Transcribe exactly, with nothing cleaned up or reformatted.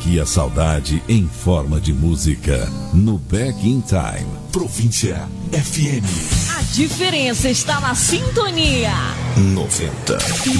aqui a saudade em forma de música. No Back in Time. Província F M. A diferença está na sintonia. noventa.